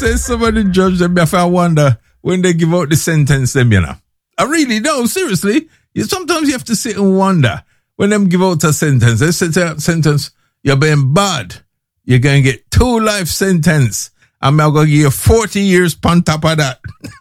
Tell some of the judge them, if I wonder when they give out the sentence them, you know. I really don't, seriously. Sometimes you have to sit and wonder when them give out a sentence. They say to that sentence, you're being bad. You're going to get 2 life sentence. I'm going to give you 40 years on top of that.